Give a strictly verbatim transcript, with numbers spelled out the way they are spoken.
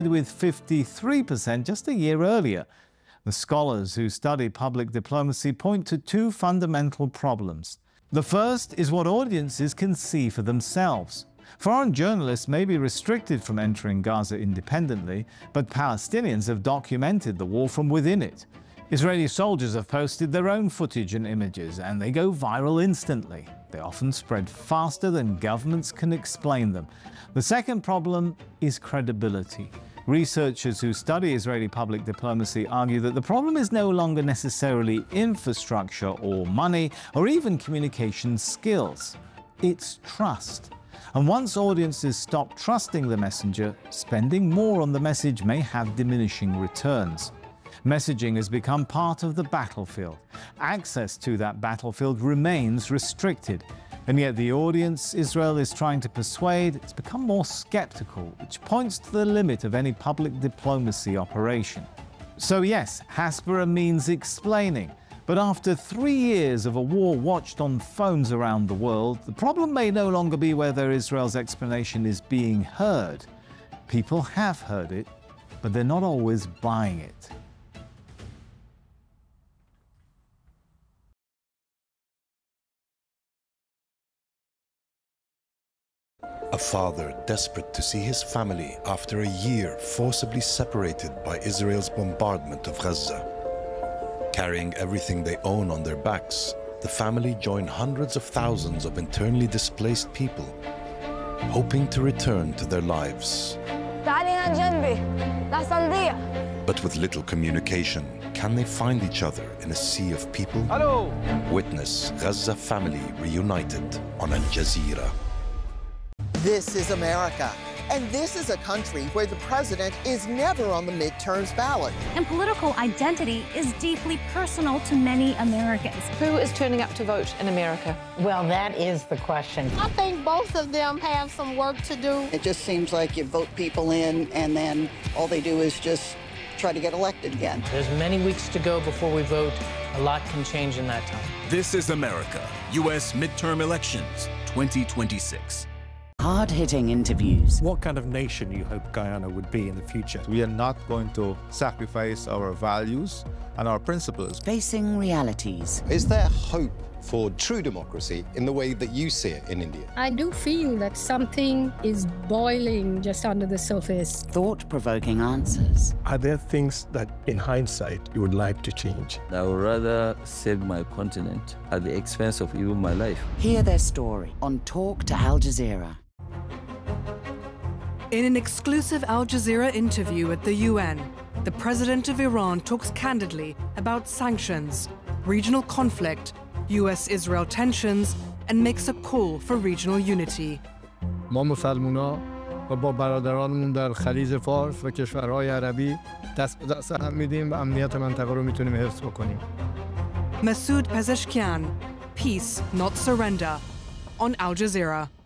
with fifty-three percent just a year earlier. The scholars who study public diplomacy point to two fundamental problems. The first is what audiences can see for themselves. Foreign journalists may be restricted from entering Gaza independently, but Palestinians have documented the war from within it. Israeli soldiers have posted their own footage and images, and they go viral instantly. They often spread faster than governments can explain them. The second problem is credibility. Researchers who study Israeli public diplomacy argue that the problem is no longer necessarily infrastructure or money or even communication skills. It's trust. And once audiences stop trusting the messenger, spending more on the message may have diminishing returns. Messaging has become part of the battlefield. Access to that battlefield remains restricted. And yet the audience Israel is trying to persuade has become more skeptical, which points to the limit of any public diplomacy operation. So yes, Hasbara means explaining. But after three years of a war watched on phones around the world, the problem may no longer be whether Israel's explanation is being heard. People have heard it, but they're not always buying it. A father desperate to see his family after a year forcibly separated by Israel's bombardment of Gaza. Carrying everything they own on their backs, the family join hundreds of thousands of internally displaced people, hoping to return to their lives. But with little communication, can they find each other in a sea of people? Hello. Witness Gaza family reunited on Al Jazeera. This is America, and this is a country where the president is never on the midterms ballot. And political identity is deeply personal to many Americans. Who is turning up to vote in America? Well, that is the question. I think both of them have some work to do. It just seems like you vote people in, and then all they do is just try to get elected again. There's many weeks to go before we vote. A lot can change in that time. This is America, U S midterm elections, twenty twenty-six. Hard-hitting interviews. What kind of nation you hope Guyana would be in the future? We are not going to sacrifice our values and our principles. Facing realities. Is there hope for true democracy in the way that you see it in India? I do feel that something is boiling just under the surface. Thought-provoking answers. Are there things that, in hindsight, you would like to change? I would rather save my continent at the expense of even my life. Hear their story on Talk to Al Jazeera. In an exclusive Al Jazeera interview at the U N, the president of Iran talks candidly about sanctions, regional conflict, U S Israel tensions, and makes a call for regional unity. ما مسلمونا و با برادرانمون در خلیج فارس و کشورهای عربی دست به دست هم میدیم و امنیت منطقه رو میتونیم حفظ بکنیم. Masoud Pezeshkian, Peace, Not Surrender, on Al Jazeera.